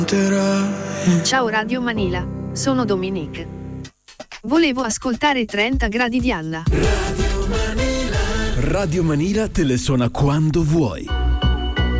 Ciao Radio Manila, sono Dominique. Volevo ascoltare 30 gradi di Anna. Radio Manila te le suona quando vuoi.